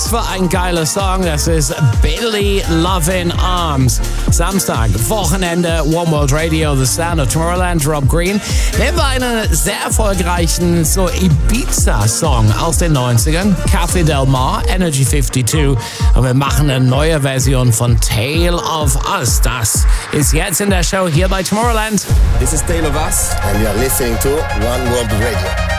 Was für ein geiler Song. Das ist Billy Lovin' Arms. Samstag, Wochenende, One World Radio, The Sound of Tomorrowland, Rob Green. Nehmen wir einen sehr erfolgreichen Ibiza-Song aus den 90ern. Cathy Del Mar, Energy 52. Und wir machen eine neue Version von Tale of Us. Das ist jetzt in der Show hier bei Tomorrowland. This is Tale of Us. And you are listening to One World Radio.